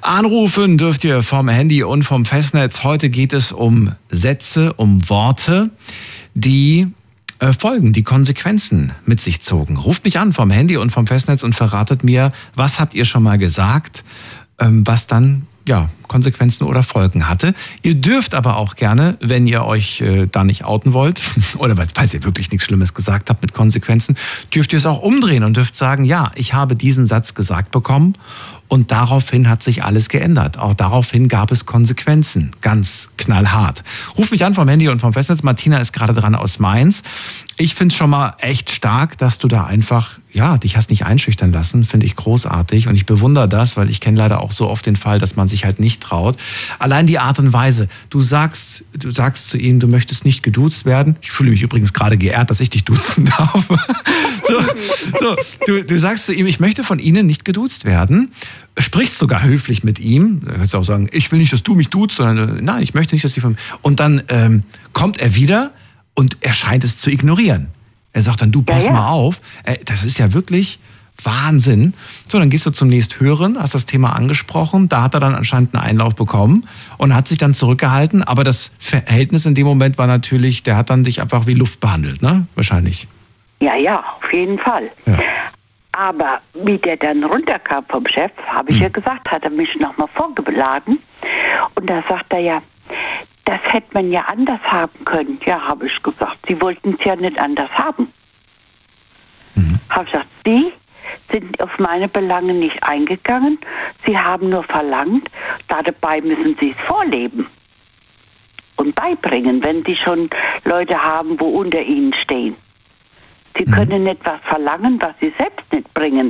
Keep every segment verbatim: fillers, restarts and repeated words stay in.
Anrufen dürft ihr vom Handy und vom Festnetz. Heute geht es um Sätze, um Worte, die äh, Folgen, die Konsequenzen mit sich zogen. Ruft mich an vom Handy und vom Festnetz und verratet mir, was habt ihr schon mal gesagt, ähm, was dann ja, Konsequenzen oder Folgen hatte. Ihr dürft aber auch gerne, wenn ihr euch äh, da nicht outen wollt oder weil, falls ihr wirklich nichts Schlimmes gesagt habt mit Konsequenzen, dürft ihr es auch umdrehen und dürft sagen, ja, ich habe diesen Satz gesagt bekommen und daraufhin hat sich alles geändert. Auch daraufhin gab es Konsequenzen, ganz knallhart. Ruf mich an vom Handy und vom Festnetz. Martina ist gerade dran aus Mainz. Ich finde es schon mal echt stark, dass du da einfach, ja, dich hast nicht einschüchtern lassen, finde ich großartig und ich bewundere das, weil ich kenne leider auch so oft den Fall, dass man sich halt nicht traut. Allein die Art und Weise, du sagst, du sagst zu ihm, du möchtest nicht geduzt werden. Ich fühle mich übrigens gerade geehrt, dass ich dich duzen darf. so, so, du, du sagst zu ihm, ich möchte von Ihnen nicht geduzt werden. Sprichst sogar höflich mit ihm. Du kannst auch sagen, ich will nicht, dass du mich duzt, sondern nein, ich möchte nicht, dass sie von... Und dann ähm, kommt er wieder und er scheint es zu ignorieren. Er sagt dann, du, pass ja, ja. mal auf. Äh, das ist ja wirklich Wahnsinn. So, dann gehst du zum nächsthöheren, hast das Thema angesprochen. Da hat er dann anscheinend einen Einlauf bekommen und hat sich dann zurückgehalten. Aber das Verhältnis in dem Moment war natürlich, der hat dann dich einfach wie Luft behandelt, ne? Wahrscheinlich. Ja, ja, auf jeden Fall. Ja. Aber wie der dann runterkam vom Chef, habe ich hm. ja gesagt, hat er mich nochmal vorgeladen. Und da sagt er ja, das hätte man ja anders haben können. Ja, habe ich gesagt, Sie wollten es ja nicht anders haben. Mhm. Habe ich gesagt, Sie sind auf meine Belange nicht eingegangen. Sie haben nur verlangt, dabei müssen Sie es vorleben und beibringen, wenn Sie schon Leute haben, wo unter Ihnen stehen. Sie mhm. können nicht was verlangen, was Sie selbst nicht bringen.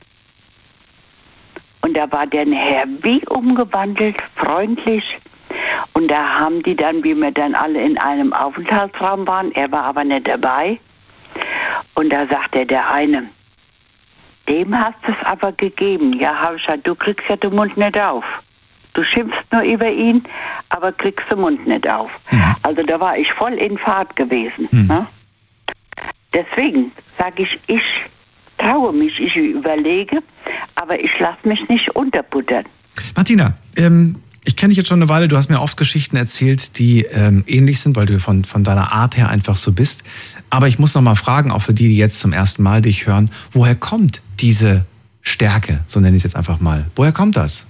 Und da war der Herr wie umgewandelt, freundlich. Und da haben die dann, wie wir dann alle in einem Aufenthaltsraum waren, er war aber nicht dabei. Und da sagte der eine, dem hast du es aber gegeben. Ja, habe ich gesagt, du kriegst ja den Mund nicht auf. Du schimpfst nur über ihn, aber kriegst den Mund nicht auf. Mhm. Also da war ich voll in Fahrt gewesen. Mhm. Ne? Deswegen sage ich, ich traue mich, ich überlege, aber ich lasse mich nicht unterbuttern. Martina, ähm, ich kenne dich jetzt schon eine Weile, du hast mir oft Geschichten erzählt, die ähm, ähnlich sind, weil du von, von deiner Art her einfach so bist. Aber ich muss noch mal fragen, auch für die, die jetzt zum ersten Mal dich hören, woher kommt diese Stärke, so nenne ich es jetzt einfach mal. Woher kommt das?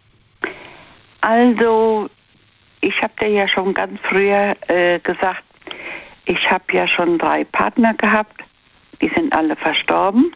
Also, ich habe dir ja schon ganz früher äh, gesagt, ich habe ja schon drei Partner gehabt, die sind alle verstorben.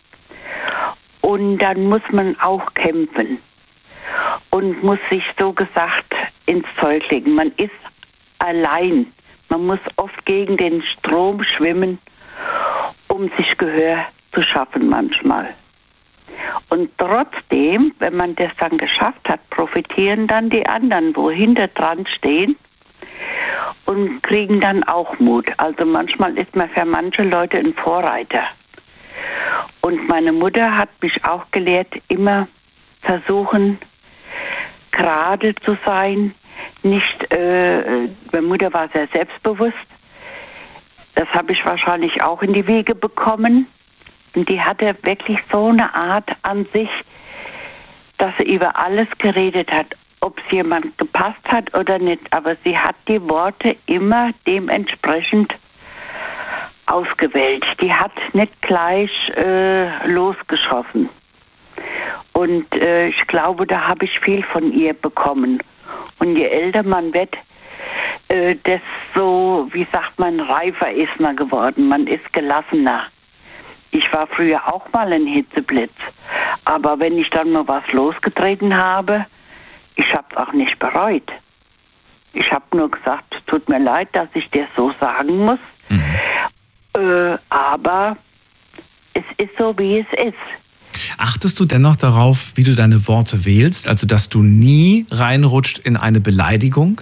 Und dann muss man auch kämpfen und muss sich so gesagt ins Zeug legen. Man ist allein. Man muss oft gegen den Strom schwimmen, um sich Gehör zu schaffen manchmal. Und trotzdem, wenn man das dann geschafft hat, profitieren dann die anderen, wo hinter dran stehen und kriegen dann auch Mut. Also manchmal ist man für manche Leute ein Vorreiter. Und meine Mutter hat mich auch gelehrt, immer versuchen, gerade zu sein. Nicht, äh, meine Mutter war sehr selbstbewusst. Das habe ich wahrscheinlich auch in die Wiege bekommen. Und die hatte wirklich so eine Art an sich, dass sie über alles geredet hat, ob es jemand gepasst hat oder nicht. Aber sie hat die Worte immer dementsprechend ausgewählt. Die hat nicht gleich äh, losgeschossen. Und äh, ich glaube, da habe ich viel von ihr bekommen. Und je älter man wird, äh, desto, wie sagt man, reifer ist man geworden. Man ist gelassener. Ich war früher auch mal ein Hitzeblitz. Aber wenn ich dann mal was losgetreten habe, ich habe es auch nicht bereut. Ich habe nur gesagt, tut mir leid, dass ich dir so sagen muss. Mhm. Äh, aber es ist so, wie es ist. Achtest du dennoch darauf, wie du deine Worte wählst? Also, dass du nie reinrutscht in eine Beleidigung?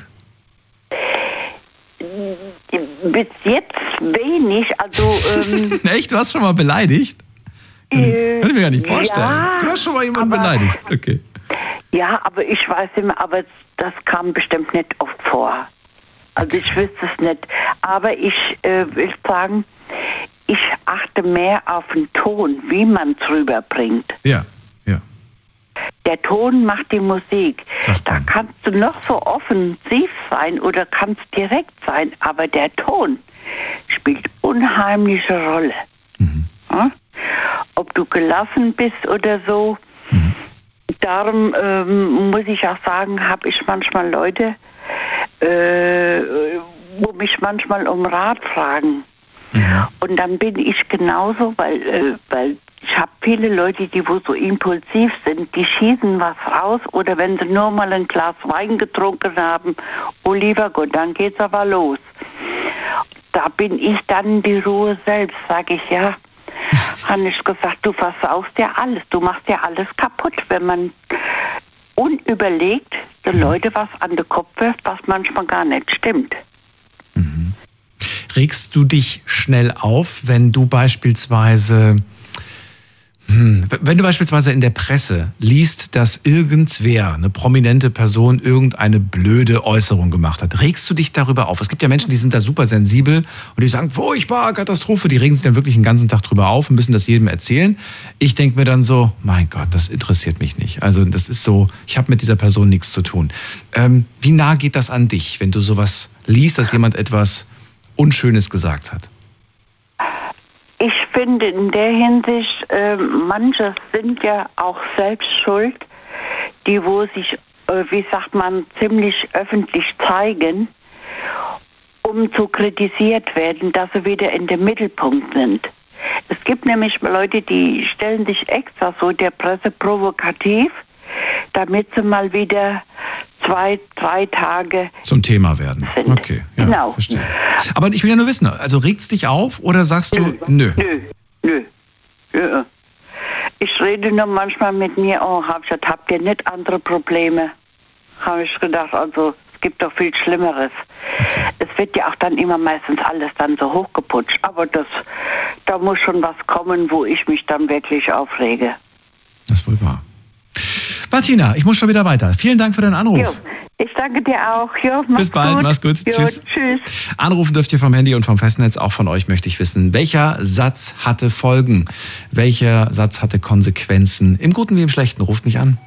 Bis jetzt wenig. Also, ähm, echt? Du hast schon mal beleidigt? Äh, Kann ich mir gar nicht vorstellen. Ja, du hast schon mal jemanden aber, beleidigt. Okay. Ja, aber ich weiß immer, aber das kam bestimmt nicht oft vor. Also ich wüsste es nicht. Aber ich äh, will sagen, ich achte mehr auf den Ton, wie man es rüberbringt. Ja, ja. Der Ton macht die Musik. Da kannst du noch so offensiv sein oder kannst direkt sein, aber der Ton spielt unheimliche Rolle. Mhm. Ja? Ob du gelassen bist oder so. Mhm. Darum ähm, muss ich auch sagen, habe ich manchmal Leute, äh, wo mich manchmal um Rat fragen. Mhm. Und dann bin ich genauso, weil, äh, weil ich habe viele Leute, die wo so impulsiv sind, die schießen was raus oder wenn sie nur mal ein Glas Wein getrunken haben, oh lieber Gott, dann geht's aber los. Da bin ich dann die Ruhe selbst, sage ich, ja, habe ich gesagt, du versaust ja alles, du machst ja alles kaputt, wenn man unüberlegt den Leuten was an den Kopf wirft, was manchmal gar nicht stimmt. Mhm. Regst du dich schnell auf, wenn du beispielsweise Hm. Wenn du beispielsweise in der Presse liest, dass irgendwer, eine prominente Person, irgendeine blöde Äußerung gemacht hat, regst du dich darüber auf? Es gibt ja Menschen, die sind da super sensibel und die sagen, furchtbar, Katastrophe, die regen sich dann wirklich den ganzen Tag drüber auf und müssen das jedem erzählen. Ich denke mir dann so, mein Gott, das interessiert mich nicht. Also das ist so, ich habe mit dieser Person nichts zu tun. Ähm, wie nah geht das an dich, wenn du sowas liest, dass jemand etwas Unschönes gesagt hat? Ich finde in der Hinsicht, äh, manche sind ja auch selbst schuld, die wo sich, äh, wie sagt man, ziemlich öffentlich zeigen, um zu kritisiert werden, dass sie wieder in dem Mittelpunkt sind. Es gibt nämlich Leute, die stellen sich extra so der Presse provokativ, damit sie mal wieder zwei, drei Tage zum Thema werden. Sind. Okay, ja, genau. Verstehe. Aber ich will ja nur wissen, also regt's dich auf oder sagst du, nö? Nö, nö, nö. Ich rede nur manchmal mit mir, oh, hab ich gesagt, habt ihr nicht andere Probleme? Habe ich gedacht, also es gibt doch viel Schlimmeres. Okay. Es wird ja auch dann immer meistens alles dann so hochgeputscht, aber das, da muss schon was kommen, wo ich mich dann wirklich aufrege. Das ist wohl wahr. Martina, ich muss schon wieder weiter. Vielen Dank für deinen Anruf. Jo, ich danke dir auch. Jo, Bis bald, gut. Mach's gut. Jo, tschüss. Tschüss. Anrufen dürft ihr vom Handy und vom Festnetz. Auch von euch möchte ich wissen, welcher Satz hatte Folgen? Welcher Satz hatte Konsequenzen? Im Guten wie im Schlechten. Ruft mich an.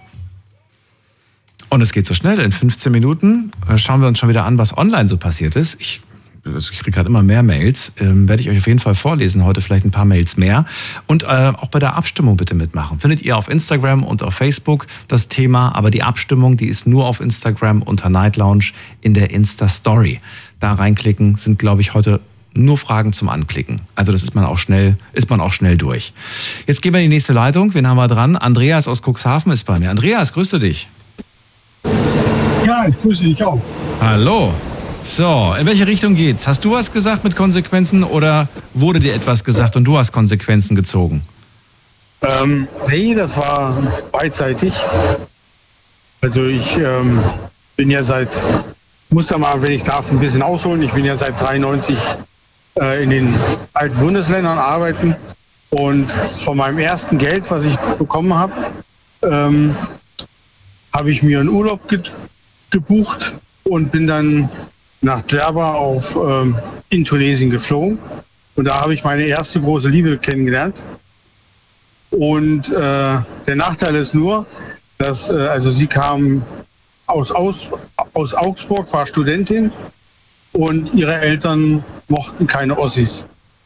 Und es geht so schnell. In fünfzehn Minuten schauen wir uns schon wieder an, was online so passiert ist. Ich Ich kriege gerade immer mehr Mails, ähm, werde ich euch auf jeden Fall vorlesen, heute vielleicht ein paar Mails mehr. Und äh, auch bei der Abstimmung bitte mitmachen. Findet ihr auf Instagram und auf Facebook das Thema, aber die Abstimmung, die ist nur auf Instagram unter Night Lounge in der Insta-Story. Da reinklicken, sind, glaube ich, heute nur Fragen zum Anklicken. Also das ist man auch schnell, ist man auch schnell durch. Jetzt gehen wir in die nächste Leitung. Wen haben wir dran? Andreas aus Cuxhaven ist bei mir. Andreas, grüß du dich. Ja, ich grüße dich auch. Hallo. So, in welche Richtung geht's? Hast du was gesagt mit Konsequenzen oder wurde dir etwas gesagt und du hast Konsequenzen gezogen? Ähm, nee, das war beidseitig. Also ich ähm, bin ja seit, muss da mal, wenn ich darf, ein bisschen ausholen. Ich bin ja seit dreiundneunzig äh, in den alten Bundesländern arbeiten und von meinem ersten Geld, was ich bekommen habe, ähm, habe ich mir einen Urlaub ge- gebucht und bin dann nach Djerba auf ähm, in Tunesien geflogen. Und da habe ich meine erste große Liebe kennengelernt. Und äh, der Nachteil ist nur, dass, äh, also sie kam aus, aus, aus Augsburg, war Studentin und ihre Eltern mochten keine Ossis.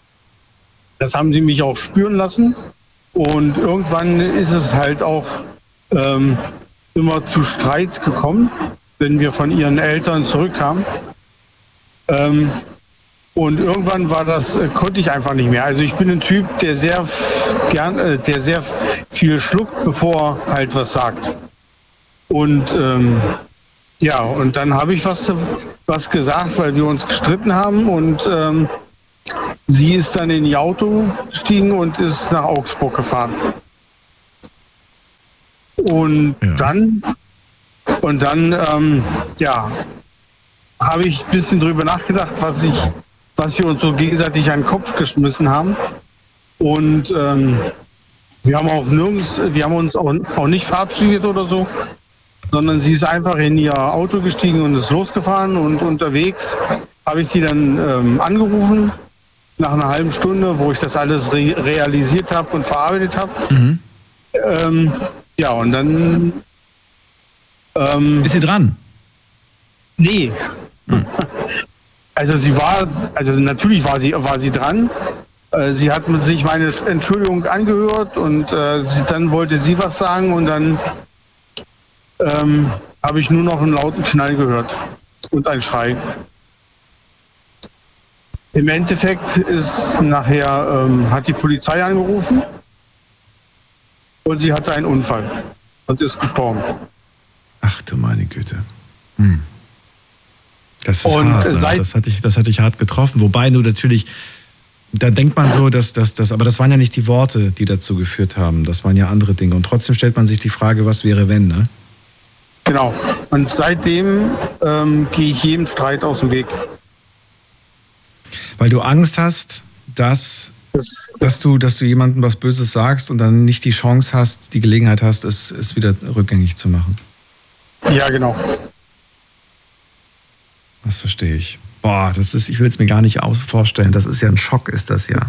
Das haben sie mich auch spüren lassen. Und irgendwann ist es halt auch ähm, immer zu Streits gekommen, wenn wir von ihren Eltern zurückkamen. Ähm, und irgendwann war das, äh, konnte ich einfach nicht mehr. Also ich bin ein Typ, der sehr f- gern, äh, der sehr f- viel schluckt, bevor er halt was sagt. Und ähm, ja, und dann habe ich was, was gesagt, weil wir uns gestritten haben und ähm, sie ist dann in ihr Auto gestiegen und ist nach Augsburg gefahren. Und ja. dann, und dann, ähm, ja, habe ich ein bisschen drüber nachgedacht, was ich, was wir uns so gegenseitig an den Kopf geschmissen haben. Und ähm, wir haben auch nirgends, wir haben uns auch, auch nicht verabschiedet oder so, sondern sie ist einfach in ihr Auto gestiegen und ist losgefahren. Und unterwegs habe ich sie dann ähm, angerufen, nach einer halben Stunde, wo ich das alles re- realisiert habe und verarbeitet habe. Mhm. Ähm, Ja, und dann... Ähm, Ist sie dran? Nee. Hm. Also sie war, also natürlich war sie, war sie dran. Äh, sie hat sich meine Entschuldigung angehört und äh, sie, dann wollte sie was sagen und dann ähm, habe ich nur noch einen lauten Knall gehört und ein Schrei. Im Endeffekt ist nachher, ähm, hat die Polizei angerufen und sie hatte einen Unfall und ist gestorben. Ach du meine Güte. Hm. Das ist und hart, ne? seit das, hatte ich, das hatte ich hart getroffen. Wobei du natürlich, da denkt man so, dass das, dass, aber das waren ja nicht die Worte, die dazu geführt haben. Das waren ja andere Dinge. Und trotzdem stellt man sich die Frage, was wäre, wenn, ne? Genau. Und seitdem ähm, gehe ich jedem Streit aus dem Weg. Weil du Angst hast, dass, Das, dass, du, dass du jemandem was Böses sagst und dann nicht die Chance hast, die Gelegenheit hast, es, es wieder rückgängig zu machen. ja, genau. Das verstehe ich. Boah, das ist, ich will es mir gar nicht vorstellen. Das ist ja ein Schock, ist das ja.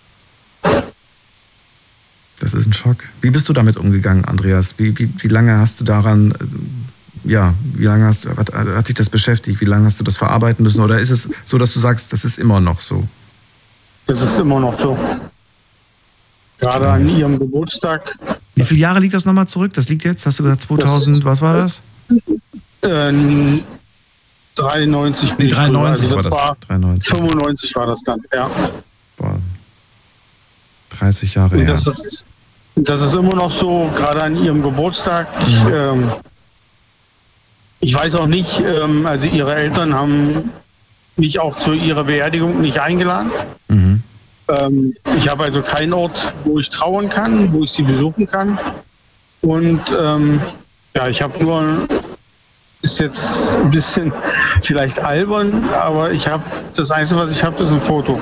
Das ist ein Schock. Wie bist du damit umgegangen, Andreas? Wie, wie, wie lange hast du daran, ja, wie lange hast, hat, hat dich das beschäftigt? Wie lange hast du das verarbeiten müssen? Oder ist es so, dass du sagst, das ist immer noch so? Das ist immer noch so. Gerade an ihrem Geburtstag. Wie viele Jahre liegt das nochmal zurück? Das liegt jetzt, hast du gesagt, zweitausend, was war das? Ähm, dreiundneunzig. Nee, dreiundneunzig also das war das. War dreiundneunzig. fünfundneunzig war das dann, ja. Boah. dreißig Jahre Und her. das ist, das ist immer noch so, gerade an ihrem Geburtstag. Ich, Mhm. ähm, ich weiß auch nicht, ähm, also ihre Eltern haben mich auch zu ihrer Beerdigung nicht eingeladen. Mhm. Ähm, ich habe also keinen Ort, wo ich trauern kann, wo ich sie besuchen kann. Und ähm, ja, ich habe nur, ist jetzt ein bisschen vielleicht albern, aber ich habe, das Einzige, was ich habe, ist ein Foto.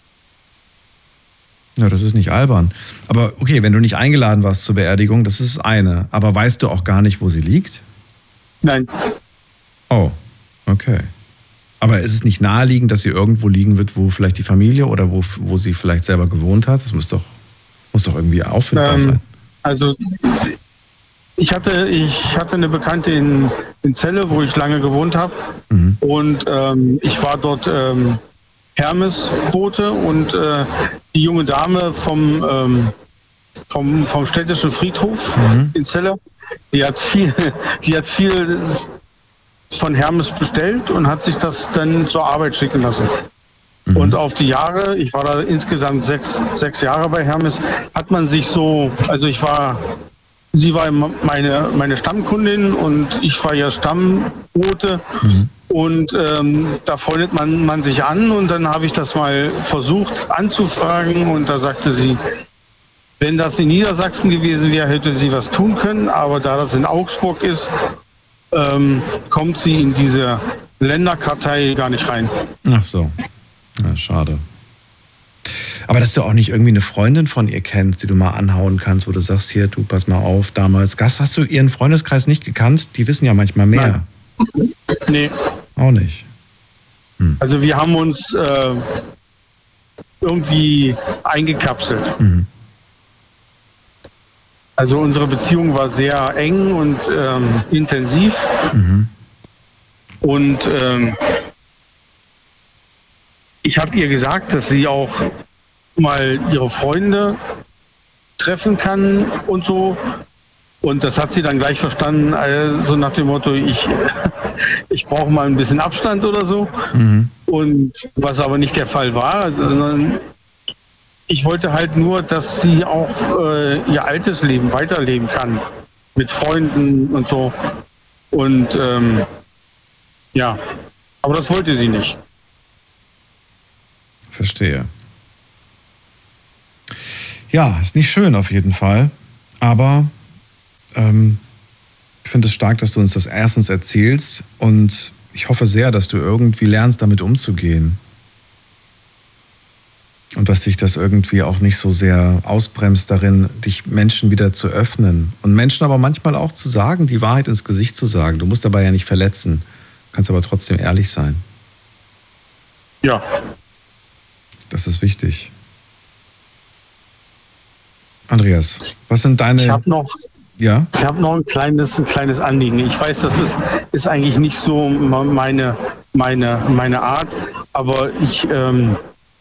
Ja, das ist nicht albern. Aber okay, wenn du nicht eingeladen warst zur Beerdigung, das ist das eine. Aber weißt du auch gar nicht, wo sie liegt? Nein, Oh, okay. Aber ist es nicht naheliegend, dass sie irgendwo liegen wird, wo vielleicht die Familie oder wo, wo sie vielleicht selber gewohnt hat? Das muss doch, muss doch irgendwie auffindbar ähm, sein. also ich hatte, ich hatte eine Bekannte in, in Celle, wo ich lange gewohnt habe. Mhm. Und ähm, ich war dort ähm, Hermesbote und äh, die junge Dame vom, ähm, vom, vom städtischen Friedhof Mhm. in Celle, die hat viel, die hat viel von Hermes bestellt und hat sich das dann zur Arbeit schicken lassen. Mhm. Und auf die Jahre, ich war da insgesamt sechs, sechs Jahre bei Hermes, hat man sich so, also ich war, sie war meine, meine Stammkundin und ich war ihr Stammbote. Mhm. Und ähm, da freundet man, man sich an und dann habe ich das mal versucht anzufragen und da sagte sie, wenn das in Niedersachsen gewesen wäre, hätte sie was tun können, aber da das in Augsburg ist, ähm, kommt sie in diese Länderkartei gar nicht rein. Ach so. Ja, schade. Aber dass du auch nicht irgendwie eine Freundin von ihr kennst, die du mal anhauen kannst, wo du sagst, hier, du, pass mal auf, damals. Gast, hast du ihren Freundeskreis nicht gekannt? Die wissen ja manchmal mehr. Nein. Nee, Auch nicht. also wir haben uns äh, irgendwie eingekapselt. Mhm. Also unsere Beziehung war sehr eng und ähm, intensiv. Mhm. Und ähm, ich habe ihr gesagt, dass sie auch mal ihre Freunde treffen kann und so. Und das hat sie dann gleich verstanden, äh, so nach dem Motto, ich, ich brauche mal ein bisschen Abstand oder so. Mhm. Und was aber nicht der Fall war, sondern ich wollte halt nur, dass sie auch äh, ihr altes Leben weiterleben kann. Mit Freunden und so. Und ähm, ja, aber das wollte sie nicht. Verstehe. Ja, ist nicht schön auf jeden Fall. Aber ähm, ich finde es stark, dass du uns das erstens erzählst. Und ich hoffe sehr, dass du irgendwie lernst, damit umzugehen. Und dass dich das irgendwie auch nicht so sehr ausbremst darin, dich Menschen wieder zu öffnen. Und Menschen aber manchmal auch zu sagen, die Wahrheit ins Gesicht zu sagen. Du musst dabei ja nicht verletzen, kannst aber trotzdem ehrlich sein. Ja. Das ist wichtig. Andreas, was sind deine... Ich habe noch, Ja. Ich habe noch ein kleines, ein kleines Anliegen. Ich weiß, das ist, ist eigentlich nicht so meine, meine, meine Art, aber ich, ähm,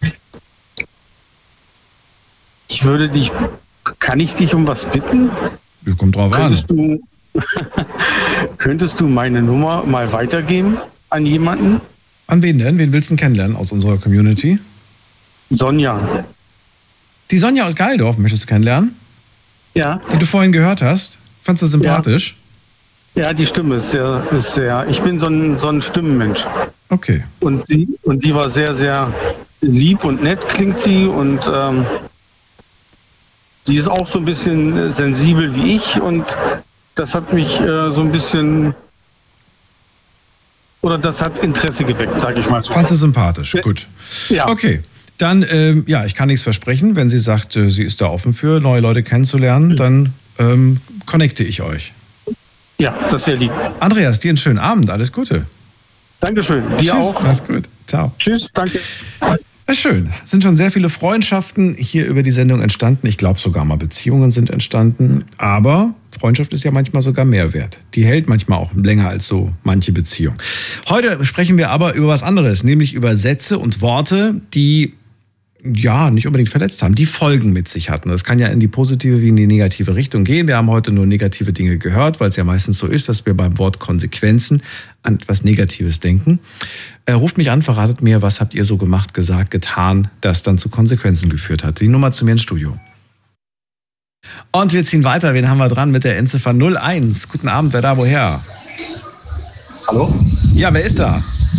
ich würde dich, kann ich dich um was bitten? Kommt drauf Könntest an. du, könntest du meine Nummer mal weitergeben an jemanden? An wen denn? Wen willst du denn kennenlernen aus unserer Community? Sonja. Die Sonja aus Geildorf möchtest du kennenlernen? Ja. Die du vorhin gehört hast? Fandst du sympathisch? Ja, ja, die Stimme ist sehr, ist sehr. Ich bin so ein, so ein Stimmenmensch. Okay. Und sie, und die war sehr, sehr lieb und nett, klingt sie. Und ähm, sie ist auch so ein bisschen sensibel wie ich. Und das hat mich äh, so ein bisschen. Oder das hat Interesse geweckt, sage ich mal so. Fandst du sympathisch? Gut. Ja. Okay. Dann, ähm, ja, ich kann nichts versprechen. Wenn sie sagt, äh, sie ist da offen für, neue Leute kennenzulernen, dann ähm, connecte ich euch. Ja, das wäre lieb. Andreas, dir einen schönen Abend. Alles Gute. Dankeschön. Dir Tschüss. auch. Mach's gut. Ciao. Tschüss, danke. Ja, schön. Es sind schon sehr viele Freundschaften hier über die Sendung entstanden. Ich glaube sogar mal Beziehungen sind entstanden. Aber Freundschaft ist ja manchmal sogar mehr wert. Die hält manchmal auch länger als so manche Beziehung. Heute sprechen wir aber über was anderes, nämlich über Sätze und Worte, die ja nicht unbedingt verletzt haben, die Folgen mit sich hatten. Das kann ja in die positive wie in die negative Richtung gehen. Wir haben heute nur negative Dinge gehört, weil es ja meistens so ist, dass wir beim Wort Konsequenzen an etwas Negatives denken. Äh, ruft mich an, verratet mir, was habt ihr so gemacht, gesagt, getan, das dann zu Konsequenzen geführt hat. Die Nummer zu mir ins Studio. Und wir ziehen weiter. Wen haben wir dran mit der Endziffer null eins? Guten Abend, wer da, woher? Hallo? Ja, wer ist da?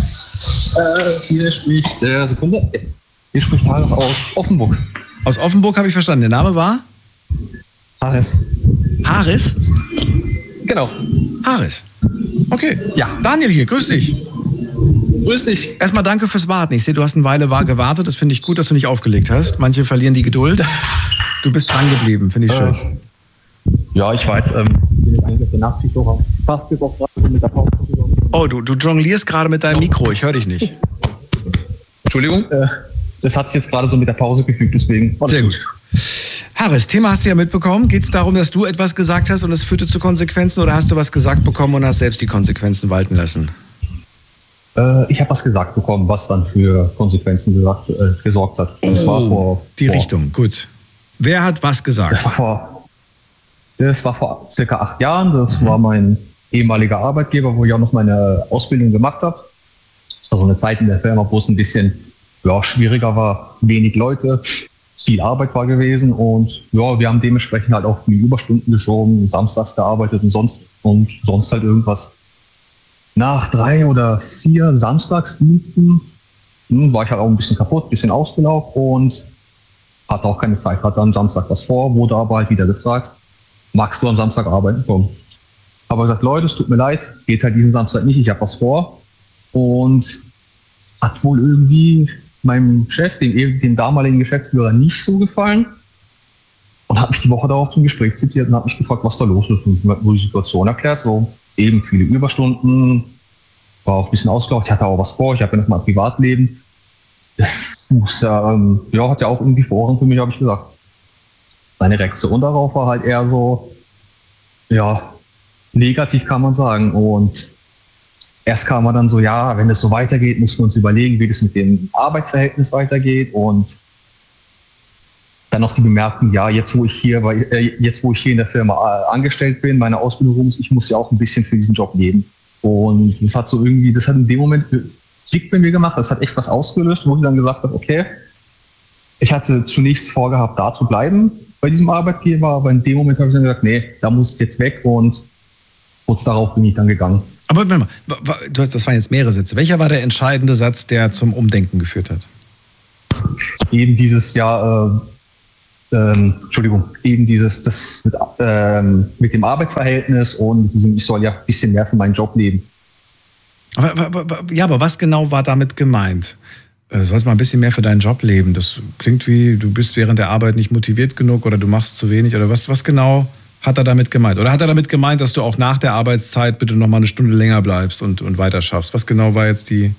Äh, hier spricht der Sekunde. Hier spricht Haris aus Offenburg. Aus Offenburg habe ich verstanden. Der Name war? Haris. Haris? Genau. Haris. Okay. Ja. Daniel hier, grüß dich. Grüß dich. Erstmal danke fürs Warten. Ich sehe, du hast eine Weile gewartet. Das finde ich gut, dass du nicht aufgelegt hast. Manche verlieren die Geduld. Du bist dran geblieben, finde ich schön. Äh, ja, ich weiß. Ähm, bin jetzt eigentlich auf der Nachtschicht auch fast bis auf drei mit der Pause. Oh, du, du jonglierst gerade mit deinem Mikro. Ich höre dich nicht. Entschuldigung. Äh, das hat sich jetzt gerade so mit der Pause gefügt, deswegen. Sehr gut. Haris, Thema hast du ja mitbekommen. Geht es darum, dass du etwas gesagt hast und es führte zu Konsequenzen, oder hast du was gesagt bekommen und hast selbst die Konsequenzen walten lassen? Äh, ich habe was gesagt bekommen, was dann für Konsequenzen gesagt, äh, gesorgt hat. Das oh, war vor, die vor, Richtung, gut. Wer hat was gesagt? Das war vor, das war vor circa acht Jahren. Das mhm. war mein ehemaliger Arbeitgeber, wo ich auch noch meine Ausbildung gemacht habe. Das war so eine Zeit in der Firma, wo es ein bisschen ja, schwieriger war, wenig Leute, viel Arbeit war gewesen und ja, wir haben dementsprechend halt auch die Überstunden geschoben, samstags gearbeitet und sonst und sonst halt irgendwas. Nach drei oder vier Samstagsdiensten hm, war ich halt auch ein bisschen kaputt, ein bisschen ausgelaugt und hatte auch keine Zeit, hatte am Samstag was vor, wurde aber halt wieder gefragt, magst du am Samstag arbeiten kommen? Aber gesagt, Leute, es tut mir leid, geht halt diesen Samstag nicht, ich habe was vor und hat wohl irgendwie meinem Chef, dem, dem damaligen Geschäftsführer, nicht so gefallen und hat mich die Woche darauf zum Gespräch zitiert und hat mich gefragt, was da los ist und mir die Situation erklärt, so eben viele Überstunden, war auch ein bisschen ausgelaugt, ich hatte auch was vor, ich habe ja noch mal ein Privatleben. Das muss, ähm, ja, hat ja auch irgendwie Vorrang für mich, habe ich gesagt. Seine Reaktion darauf war halt eher so, ja, negativ kann man sagen. Und erst kam er dann so, ja, wenn es so weitergeht, müssen wir uns überlegen, wie das mit dem Arbeitsverhältnis weitergeht. Und dann noch die Bemerkung, ja, jetzt wo ich hier, weil, äh, jetzt wo ich hier in der Firma äh, angestellt bin, meine Ausbildung rum ist, ich muss ja auch ein bisschen für diesen Job leben. Und das hat so irgendwie, das hat in dem Moment Klick bei mir gemacht, das hat echt was ausgelöst, wo ich dann gesagt habe, okay, ich hatte zunächst vorgehabt, da zu bleiben bei diesem Arbeitgeber, aber in dem Moment habe ich dann gesagt, nee, da muss ich jetzt weg und kurz darauf bin ich dann gegangen. Aber warte mal, du hast, das waren jetzt mehrere Sätze. Welcher war der entscheidende Satz, der zum Umdenken geführt hat? Eben dieses, ja, äh, ähm, Entschuldigung, eben dieses, das mit, ähm, mit dem Arbeitsverhältnis und diesem, ich soll ja ein bisschen mehr für meinen Job leben. Aber, aber, ja, aber was genau war damit gemeint? Du sollst mal ein bisschen mehr für deinen Job leben. Das klingt wie, du bist während der Arbeit nicht motiviert genug oder du machst zu wenig. Oder was, was genau hat er damit gemeint? Oder hat er damit gemeint, dass du auch nach der Arbeitszeit bitte noch mal eine Stunde länger bleibst und, und weiter schaffst? Was genau war jetzt die...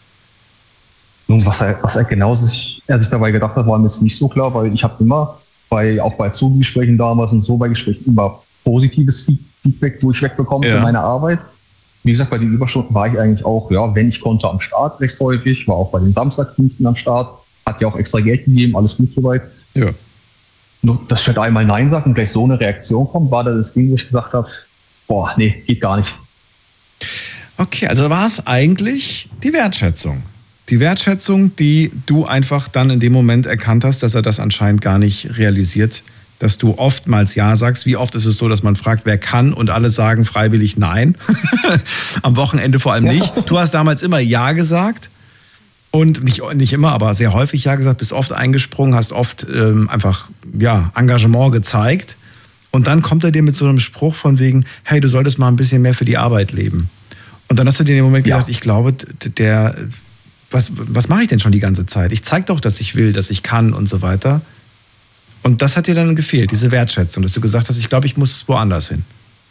Nun, was er, was er genau sich, er sich dabei gedacht hat, war mir jetzt nicht so klar, weil ich habe immer, bei, auch bei Zugesprächen damals und so bei Gesprächen immer positives Feedback durchweg bekommen Ja. für meine Arbeit. Wie gesagt, bei den Überstunden war ich eigentlich auch, ja, wenn ich konnte, am Start recht häufig, war auch bei den Samstagsdiensten am Start, hat ja auch extra Geld gegeben, alles gut soweit. Ja. Nur, dass ich halt einmal Nein sage und gleich so eine Reaktion kommt, war da das Ding, wo ich gesagt habe, boah, nee, geht gar nicht. Okay, also war es eigentlich die Wertschätzung. Die Wertschätzung, die du einfach dann in dem Moment erkannt hast, dass er das anscheinend gar nicht realisiert, dass du oftmals Ja sagst. Wie oft ist es so, dass man fragt, wer kann und alle sagen freiwillig Nein? Am Wochenende vor allem nicht. Du hast damals immer Ja gesagt und nicht, nicht immer, aber sehr häufig Ja gesagt, bist oft eingesprungen, hast oft ähm, einfach ja, Engagement gezeigt. Und dann kommt er dir mit so einem Spruch von wegen, hey, du solltest mal ein bisschen mehr für die Arbeit leben. Und dann hast du dir in dem Moment gedacht, Ja. ich glaube, der, was, was mache ich denn schon die ganze Zeit? Ich zeige doch, dass ich will, dass ich kann und so weiter. Und das hat dir dann gefehlt, diese Wertschätzung, dass du gesagt hast, ich glaube, ich muss woanders hin.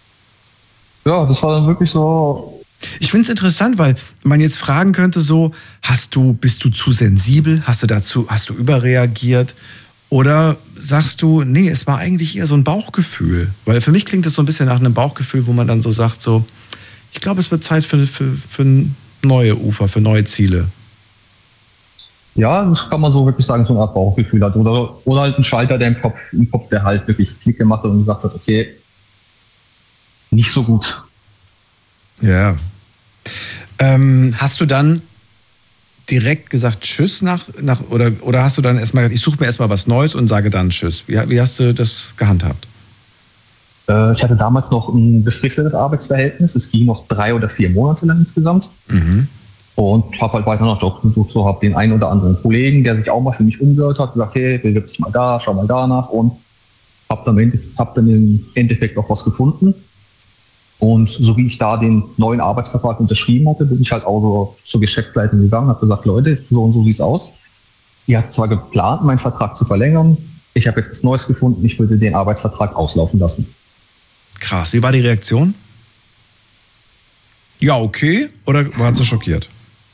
Ja, das war dann wirklich so. Ich finde es interessant, weil man jetzt fragen könnte so, hast du, bist du zu sensibel? Hast du dazu, hast du überreagiert? Oder sagst du, nee, es war eigentlich eher so ein Bauchgefühl? Weil für mich klingt es so ein bisschen nach einem Bauchgefühl, wo man dann so sagt, so, ich glaube, es wird Zeit für, für, für neue Ufer, für neue Ziele. Ja, das kann man so wirklich sagen, so eine Art Bauchgefühl hat. Oder, oder halt ein Schalter, der im Kopf, im Kopf, der halt wirklich Klick gemacht hat und gesagt hat, okay, nicht so gut. Ja. Ähm, hast du dann direkt gesagt Tschüss nach, nach oder, oder hast du dann erstmal gesagt, ich suche mir erstmal was Neues und sage dann Tschüss? Wie, wie hast du das gehandhabt? Äh, ich hatte damals noch ein befristetes Arbeitsverhältnis. Es ging noch drei oder vier Monate lang insgesamt. Mhm. Und habe halt weiter nach Jobs gesucht, so habe den einen oder anderen Kollegen, der sich auch mal für mich umgehört hat, gesagt, hey, bewirb dich mal da, schau mal danach und habe dann, im Endeffekt- hab dann im Endeffekt auch was gefunden. Und so wie ich da den neuen Arbeitsvertrag unterschrieben hatte, bin ich halt auch so zur Geschäftsleitung gegangen, habe gesagt, Leute, so und so sieht's aus. Ihr habt zwar geplant, meinen Vertrag zu verlängern, ich habe jetzt was Neues gefunden, ich würde den Arbeitsvertrag auslaufen lassen. Krass. Wie war die Reaktion? Ja, okay. Oder waren sie schockiert?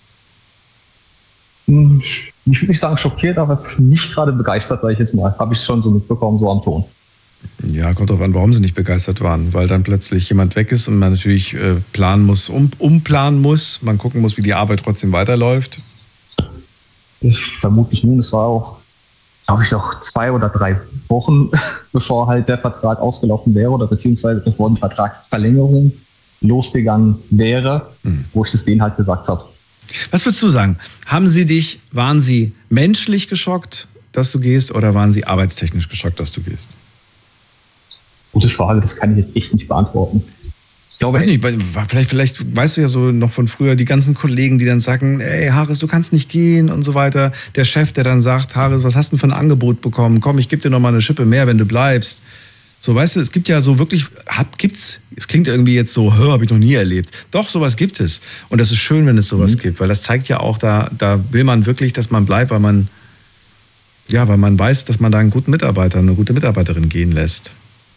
Hm, Ich würde nicht sagen schockiert, aber nicht gerade begeistert, weil ich jetzt mal, habe ich schon so mitbekommen, so am Ton. Ja, kommt drauf an, warum sie nicht begeistert waren. Weil dann plötzlich jemand weg ist und man natürlich äh, planen muss, um, umplanen muss. Man gucken muss, wie die Arbeit trotzdem weiterläuft. Ich vermutlich nun, es war auch, glaube ich, doch zwei oder drei Wochen, bevor halt der Vertrag ausgelaufen wäre oder beziehungsweise bevor die Vertragsverlängerung losgegangen wäre, Mhm. wo ich das denen halt gesagt habe. Was würdest du sagen? Haben sie dich, waren sie menschlich geschockt, dass du gehst, oder waren sie arbeitstechnisch geschockt, dass du gehst? Gute Frage, das kann ich jetzt echt nicht beantworten. Ich glaube, Weiß nicht, weil- vielleicht, vielleicht weißt du ja so noch von früher die ganzen Kollegen, die dann sagen, ey Haris, du kannst nicht gehen und so weiter. Der Chef, der dann sagt, Haris, was hast du denn für ein Angebot bekommen? Komm, ich gebe dir noch mal eine Schippe mehr, wenn du bleibst. So, weißt du, es gibt ja so wirklich, hab, gibt's, es klingt irgendwie jetzt so, habe ich noch nie erlebt. Doch, sowas gibt es. Und das ist schön, wenn es sowas Mhm. gibt, weil das zeigt ja auch, da, da will man wirklich, dass man bleibt, weil man, ja, weil man weiß, dass man da einen guten Mitarbeiter, eine gute Mitarbeiterin gehen lässt.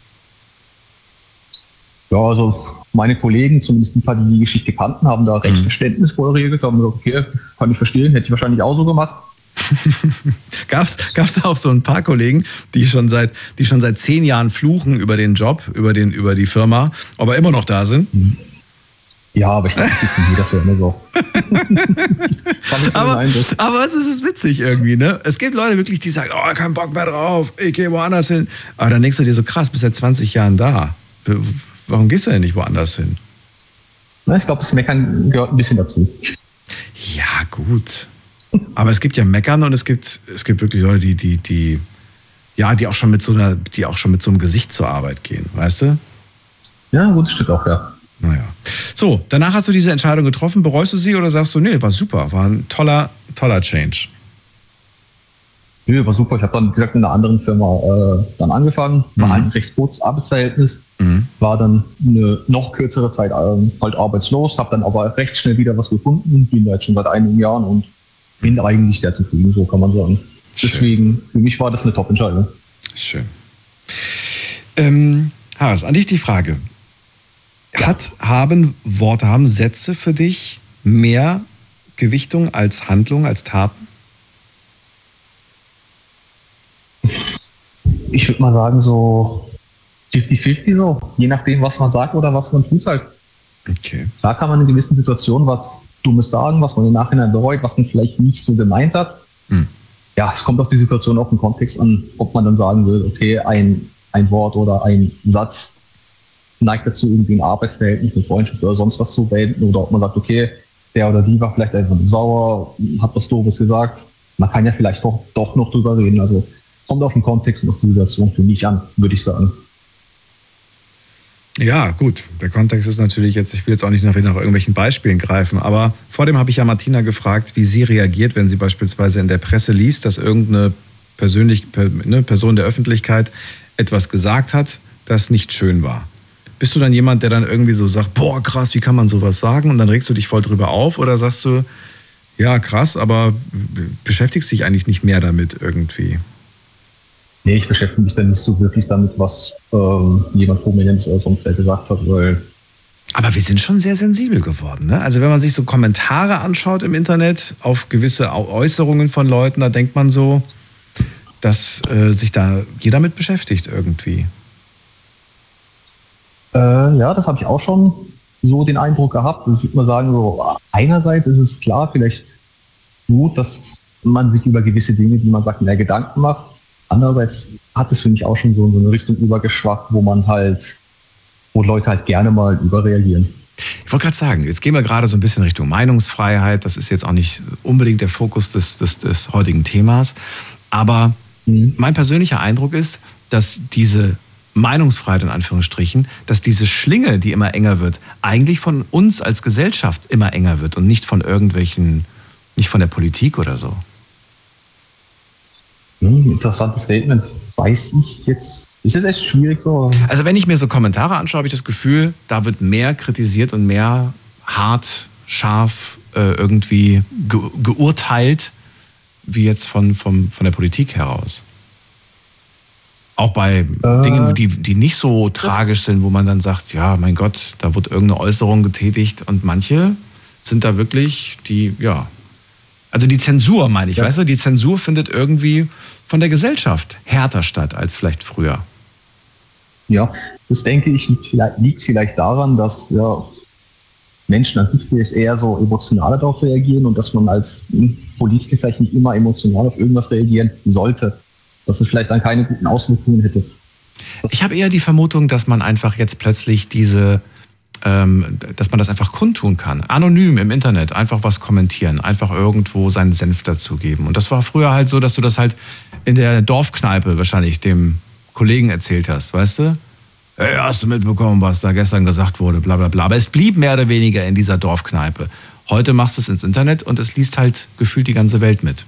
ja, also meine Kollegen, zumindest die paar, die die Geschichte kannten, haben da recht Mhm. verständnisvoll reagiert, haben gesagt, okay, kann ich verstehen, hätte ich wahrscheinlich auch so gemacht. Gab's, gab's auch so ein paar Kollegen, die schon seit, die schon seit zehn Jahren fluchen über den Job, über den, über die Firma, aber immer noch da sind? Ja, aber ich glaube, das ist in jeder Firma so. Hab ich so Aber, den Eindruck. aber es ist witzig irgendwie, ne? Es gibt Leute wirklich, die sagen, oh, kein Bock mehr drauf, ich gehe woanders hin. Aber dann denkst du dir so, krass, bist seit zwanzig Jahren da. Warum gehst du denn nicht woanders hin? Na, ich glaube, das Meckern gehört ein bisschen dazu. Ja, gut. Aber es gibt ja Meckern und es gibt, es gibt wirklich Leute, die, die, die, ja, die auch schon mit so einer, die auch schon mit so einem Gesicht zur Arbeit gehen, weißt du? Ja, gut, das stimmt auch, ja. Naja. So, danach hast du diese Entscheidung getroffen. Bereust du sie oder sagst du, nee, war super, war ein toller, toller Change? Nö, war super. Ich habe dann, wie gesagt, in einer anderen Firma äh, dann angefangen. War Mhm. ein recht kurzes Arbeitsverhältnis. Mhm. War dann eine noch kürzere Zeit ähm, halt arbeitslos. Habe dann aber recht schnell wieder was gefunden. Bin da jetzt schon seit einigen Jahren und bin eigentlich sehr zufrieden, so kann man sagen. Schön. Deswegen, für mich war das eine Top-Entscheidung. Schön. Ähm, Haris, an dich die Frage. Hat, haben Worte, haben Sätze für dich mehr Gewichtung als Handlung, als Taten? Ich würde mal sagen, so fünfzig fünfzig so, je nachdem, was man sagt oder was man tut halt. Okay. Da kann man in gewissen Situationen was Dummes sagen, was man im Nachhinein bereut, was man vielleicht nicht so gemeint hat. Hm. Ja, es kommt auf die Situation, auf den Kontext an, ob man dann sagen will, okay, ein, ein Wort oder ein Satz neigt dazu, irgendwie ein Arbeitsverhältnis, eine Freundschaft oder sonst was zu beenden, oder ob man sagt, okay, der oder die war vielleicht einfach sauer, hat was Doofes gesagt. Man kann ja vielleicht doch, doch noch drüber reden. Also kommt auf den Kontext und auf die Situation für mich an, würde ich sagen. Ja, gut. Der Kontext ist natürlich jetzt, ich will jetzt auch nicht nach, nach irgendwelchen Beispielen greifen, aber vor dem habe ich ja Martina gefragt, wie sie reagiert, wenn sie beispielsweise in der Presse liest, dass irgendeine persönlich, eine Person der Öffentlichkeit etwas gesagt hat, das nicht schön war. Bist du dann jemand, der dann irgendwie so sagt, boah, krass, wie kann man sowas sagen? Und dann regst du dich voll drüber auf, oder sagst du, ja, krass, aber beschäftigst dich eigentlich nicht mehr damit irgendwie? Nee, ich beschäftige mich dann nicht so wirklich damit, was ähm, jemand Prominentes oder sonst wer gesagt hat, weil... Aber wir sind schon sehr sensibel geworden, ne? Also wenn man sich so Kommentare anschaut im Internet auf gewisse Äußerungen von Leuten, da denkt man so, dass äh, sich da jeder mit beschäftigt irgendwie. Äh, ja, das habe ich auch schon so den Eindruck gehabt. Ich würde mal sagen, so einerseits ist es klar, vielleicht gut, dass man sich über gewisse Dinge, die man sagt, mehr Gedanken macht. Andererseits hat es für mich auch schon so in so eine Richtung übergeschwappt, wo man halt, wo Leute halt gerne mal überreagieren. Ich wollte gerade sagen, jetzt gehen wir gerade so ein bisschen Richtung Meinungsfreiheit. Das ist jetzt auch nicht unbedingt der Fokus des, des, des heutigen Themas. Aber mhm. mein persönlicher Eindruck ist, dass diese Meinungsfreiheit in Anführungsstrichen, dass diese Schlinge, die immer enger wird, eigentlich von uns als Gesellschaft immer enger wird und nicht von irgendwelchen, nicht von der Politik oder so. Hm, interessantes Statement. Weiß ich jetzt, ist es echt schwierig so? Also wenn ich mir so Kommentare anschaue, habe ich das Gefühl, da wird mehr kritisiert und mehr hart, scharf äh, irgendwie ge- geurteilt, wie jetzt von, vom, von der Politik heraus. Auch bei äh, Dingen, die, die nicht so tragisch sind, wo man dann sagt, ja, mein Gott, da wird irgendeine Äußerung getätigt. Und manche sind da wirklich, die, ja, also die Zensur meine ich, ja. Weißt du, die Zensur findet irgendwie von der Gesellschaft härter statt als vielleicht früher. Ja, das denke ich liegt vielleicht, liegt vielleicht daran, dass ja, Menschen an sich vielleicht eher so emotional darauf reagieren und dass man als Politiker vielleicht nicht immer emotional auf irgendwas reagieren sollte. Dass es vielleicht dann keine guten Auswirkungen hätte. Ich habe eher die Vermutung, dass man einfach jetzt plötzlich diese, ähm, dass man das einfach kundtun kann. Anonym im Internet, einfach was kommentieren, einfach irgendwo seinen Senf dazugeben. Und das war früher halt so, dass du das halt in der Dorfkneipe wahrscheinlich dem Kollegen erzählt hast, weißt du? Hey, hast du mitbekommen, was da gestern gesagt wurde, bla bla bla. Aber es blieb mehr oder weniger in dieser Dorfkneipe. Heute machst du es ins Internet und es liest halt gefühlt die ganze Welt mit.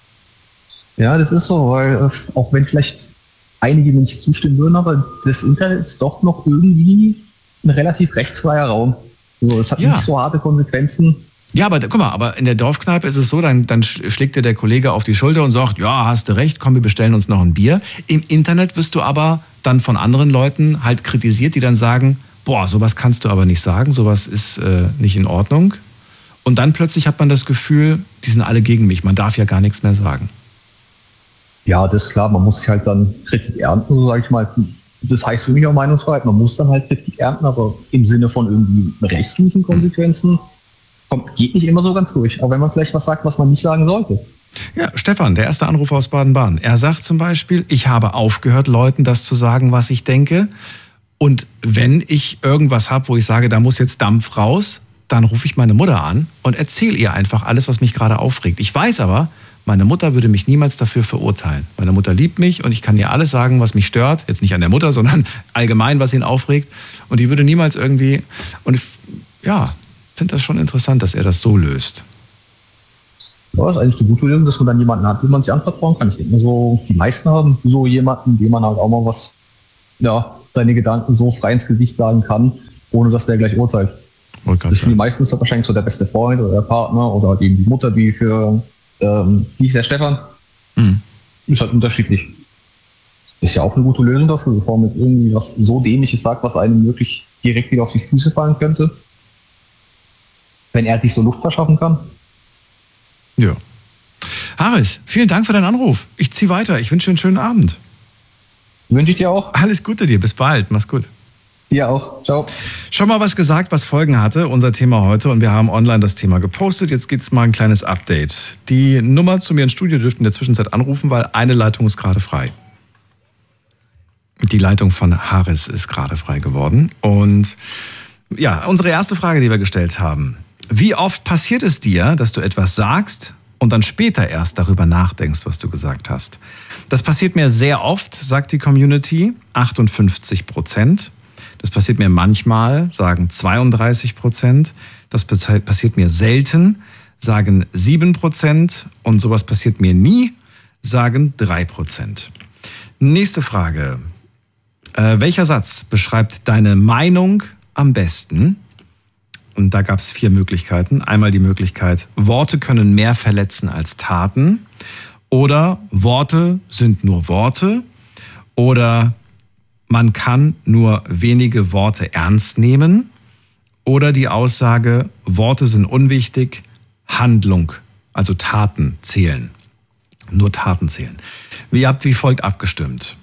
Ja, das ist so, weil auch wenn vielleicht einige mir nicht zustimmen würden, aber das Internet ist doch noch irgendwie ein relativ rechtsfreier Raum. Also es hat ja nicht so harte Konsequenzen. Ja, aber guck mal, aber in der Dorfkneipe ist es so, dann, dann schlägt dir der Kollege auf die Schulter und sagt, ja, hast du recht, komm, wir bestellen uns noch ein Bier. Im Internet wirst du aber dann von anderen Leuten halt kritisiert, die dann sagen, boah, sowas kannst du aber nicht sagen, sowas ist äh, nicht in Ordnung. Und dann plötzlich hat man das Gefühl, die sind alle gegen mich, man darf ja gar nichts mehr sagen. Ja, das ist klar, man muss sich halt dann Kritik ernten, so sage ich mal. Das heißt für mich auch Meinungsfreiheit, man muss dann halt Kritik ernten, aber im Sinne von irgendwie rechtlichen Konsequenzen kommt, geht nicht immer so ganz durch. Auch wenn man vielleicht was sagt, was man nicht sagen sollte. Ja, Stefan, der erste Anrufer aus Baden-Baden. Er sagt zum Beispiel, ich habe aufgehört, Leuten das zu sagen, was ich denke. Und wenn ich irgendwas habe, wo ich sage, da muss jetzt Dampf raus, dann rufe ich meine Mutter an und erzähle ihr einfach alles, was mich gerade aufregt. Ich weiß aber, meine Mutter würde mich niemals dafür verurteilen. Meine Mutter liebt mich und ich kann ihr alles sagen, was mich stört. Jetzt nicht an der Mutter, sondern allgemein, was ihn aufregt. Und die würde niemals irgendwie... Und ich, ja, finde das schon interessant, dass er das so löst. Ja, das ist eigentlich eine gute Lösung, dass man dann jemanden hat, dem man sich anvertrauen kann. Ich denke mal so, die meisten haben so jemanden, dem man halt auch mal was, ja, seine Gedanken so frei ins Gesicht sagen kann, ohne dass der gleich urteilt. Das ist für die meisten wahrscheinlich so der beste Freund oder der Partner oder eben die Mutter, die für... Ähm, wie ist der Stefan? Mhm. Ist halt unterschiedlich. Ist ja auch eine gute Lösung dafür, bevor man jetzt irgendwie was so Dämliches sagt, was einem wirklich direkt wieder auf die Füße fallen könnte. Wenn er sich so Luft verschaffen kann. Ja. Haris, vielen Dank für deinen Anruf. Ich ziehe weiter. Ich wünsche dir einen schönen Abend. Wünsche ich dir auch. Alles Gute dir, bis bald, mach's gut. Dir auch, ciao. Schon mal was gesagt, was Folgen hatte, unser Thema heute, und wir haben online das Thema gepostet. Jetzt gibt's mal ein kleines Update. Die Nummer zu mir ins Studio dürften in der Zwischenzeit anrufen, weil eine Leitung ist gerade frei. Die Leitung von Haris ist gerade frei geworden. Und ja, unsere erste Frage, die wir gestellt haben. Wie oft passiert es dir, dass du etwas sagst und dann später erst darüber nachdenkst, was du gesagt hast? Das passiert mir sehr oft, sagt die Community, achtundfünfzig Prozent. Das passiert mir manchmal, sagen zweiunddreißig Prozent. Das passiert mir selten, sagen sieben Prozent. Und sowas passiert mir nie, sagen drei Prozent. Nächste Frage. Äh, welcher Satz beschreibt deine Meinung am besten? Und da gab es vier Möglichkeiten. Einmal die Möglichkeit, Worte können mehr verletzen als Taten. Oder Worte sind nur Worte. Oder man kann nur wenige Worte ernst nehmen. Oder die Aussage, Worte sind unwichtig, Handlung, also Taten zählen. Nur Taten zählen. Ihr habt wie folgt abgestimmt.